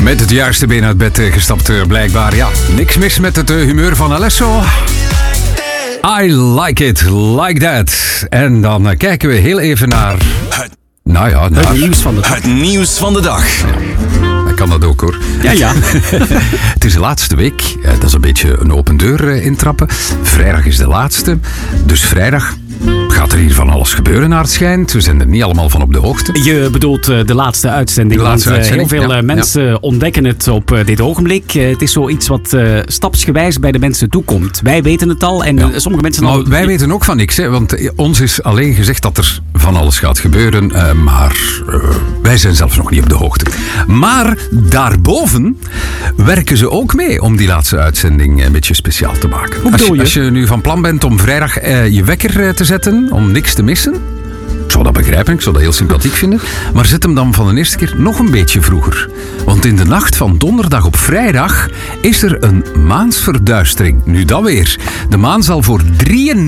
Met het juiste been uit bed gestapt, blijkbaar. Ja, niks mis met het humeur van Alesso. I like it, like that. En dan kijken we heel even naar... Het nieuws van de dag. Het nieuws van de dag. Ik kan dat ook, hoor. Ja. Het is de laatste week. Dat is een beetje een open deur intrappen. Vrijdag is de laatste. Dus vrijdag gaat er hier van alles gebeuren, naar het schijnt. We zijn er niet allemaal van op de hoogte. Je bedoelt de laatste uitzending. De laatste uitzending, heel veel mensen ontdekken het op dit ogenblik. Het is zoiets wat stapsgewijs bij de mensen toekomt. Wij weten het al en sommige mensen... Nou, wij weten ook van niks, hè, want ons is alleen gezegd dat er van alles gaat gebeuren. Maar wij zijn zelfs nog niet op de hoogte. Maar daarboven werken ze ook mee om die laatste uitzending een beetje speciaal te maken. Hoe bedoel je? Als je nu van plan bent om vrijdag je wekker te zetten, om niks te missen... Ik zou dat begrijpen, ik zou dat heel sympathiek vinden. Maar zet hem dan van de eerste keer nog een beetje vroeger. Want in de nacht van donderdag op vrijdag is er een maansverduistering. Nu dat weer. De maan zal voor 93%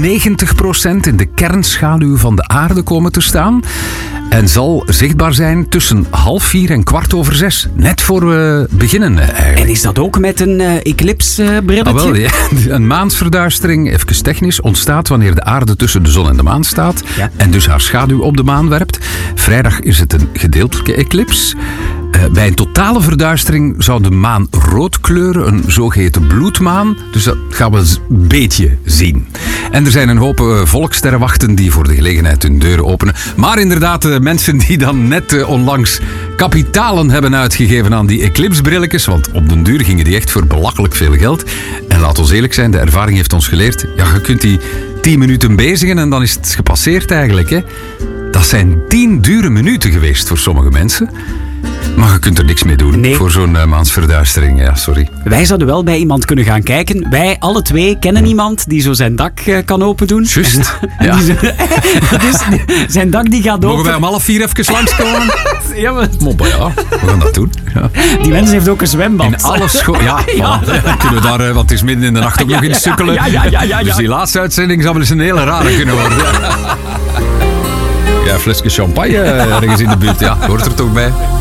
in de kernschaduw van de aarde komen te staan. En zal zichtbaar zijn tussen 3:30 en 6:15. Net voor we beginnen eigenlijk. En is dat ook met een eclipse-brilletje? Wel, ja. Een maansverduistering, even technisch, ontstaat wanneer de aarde tussen de zon en de maan staat. Ja. En dus haar schaduw op de maan werpt. Vrijdag is het een gedeeltelijke eclips. Bij een totale verduistering zou de maan rood kleuren, een zogeheten bloedmaan. Dus dat gaan we een beetje zien. En er zijn een hoop volkssterrenwachten die voor de gelegenheid hun deuren openen. Maar inderdaad, mensen die dan net onlangs kapitalen hebben uitgegeven aan die eclipsbrilletjes, want op den duur gingen die echt voor belachelijk veel geld. En laat ons eerlijk zijn, de ervaring heeft ons geleerd, ja, je kunt die 10 minuten bezigen en dan is het gepasseerd eigenlijk, hè. Dat zijn 10 dure minuten geweest voor sommige mensen. Maar je kunt er niks mee doen voor zo'n maansverduistering. Ja, sorry. Wij zouden wel bij iemand kunnen gaan kijken. Wij alle twee kennen iemand die zo zijn dak kan open doen. Juist. Ja. Dus zijn dak die gaat open. Mogen wij om 3:30 even langskomen? Ja, maar... Moppa, ja. We gaan dat doen. Ja. Die mens heeft ook een zwembad. In alles ja, Ja. voilà. Dan kunnen we daar, want het is midden in de nacht ook nog in sukkelen. Ja. Dus die laatste uitzending zou wel eens een hele rare kunnen worden. Ja, een flesje champagne ergens in de buurt. Ja, hoort er toch bij.